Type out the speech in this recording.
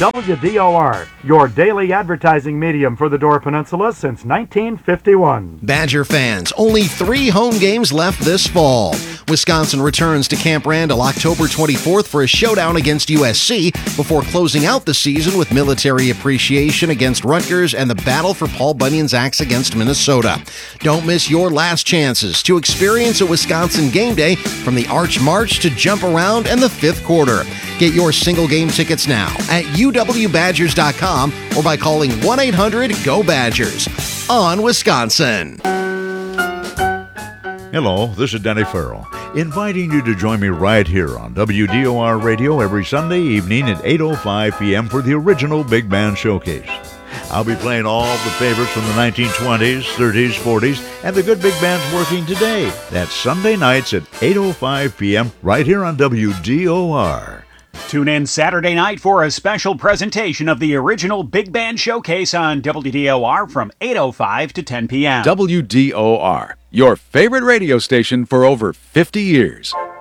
WDOR, your daily advertising medium for the Door Peninsula since 1951. Badger fans, only 3 home games left this fall. Wisconsin returns to Camp Randall October 24th for a showdown against USC before closing out the season with military appreciation against Rutgers and the battle for Paul Bunyan's axe against Minnesota. Don't miss your last chances to experience a Wisconsin game day from the Arch March to Jump Around and the 5th quarter. Get your single game tickets now at uwbadgers.com or by calling 1-800-GO-BADGERS. On Wisconsin. Hello, this is Denny Farrell, inviting you to join me right here on WDOR Radio every Sunday evening at 8:05 p.m. for the original Big Band Showcase. I'll be playing all of the favorites from the 1920s, 30s, 40s, and the good big bands working today. That's Sunday nights at 8:05 p.m. right here on WDOR. Tune in Saturday night for a special presentation of the original Big Band Showcase on WDOR from 8:05 to 10 p.m. WDOR, your favorite radio station for over 50 years.